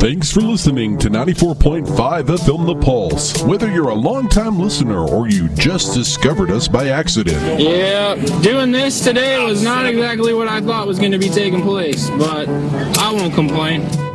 Thanks for listening to 94.5 FM The Pulse. Whether you're a longtime listener or you just discovered us by accident. Yeah, doing this today was not exactly what I thought was going to be taking place, but I won't complain.